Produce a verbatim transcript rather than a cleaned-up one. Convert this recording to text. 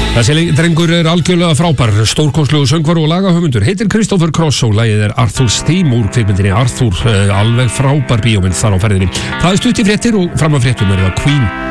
Þessi drengur er algjörlega frábær, stórkostlegur söngvar og lagahöfundur, heitir Christopher Cross og lagið er Arthur's Theme úr kvikmyndinni Arthur, alveg frábær bíómynd þar á ferðinni. Það er stutt í fréttir og fram að fréttum er það Queen.